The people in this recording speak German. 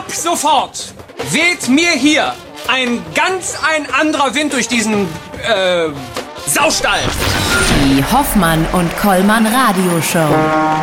Ab sofort weht mir hier ein anderer Wind durch diesen, Saustall. Die Hoffmann und Kollmann Radioshow.